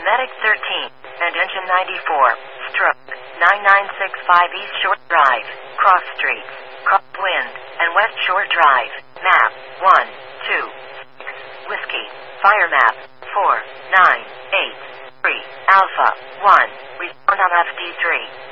Medic 13, and Engine 94, stroke, 9965 East Shore Drive, Cross Streets, Crosswind, and West Shore Drive, map, 1, 2, 6, Whiskey, fire map, 4, 9, 8, 3, Alpha, 1, respond on FD3.